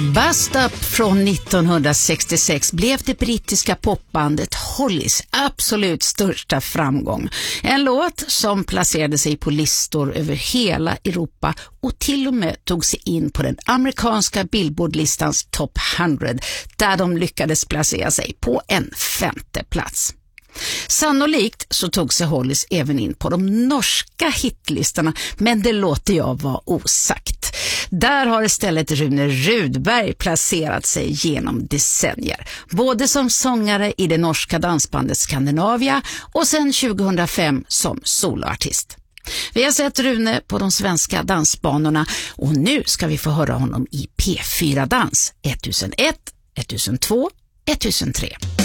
Bust Up från 1966 blev det brittiska popbandet Hollys absolut största framgång. En låt som placerade sig på listor över hela Europa och till och med tog sig in på den amerikanska Billboard-listans Top 100 där de lyckades placera sig på en 5:e plats. Sannolikt så tog sig Hollys även in på de norska hitlistorna, men det låter jag vara osagt. Där har istället Rune Rudberg placerat sig genom decennier, både som sångare i det norska dansbandet Skandinavia och sedan 2005 som soloartist. Vi har sett Rune på de svenska dansbanorna och nu ska vi få höra honom i P4 Dans 1001, 1002, 1003.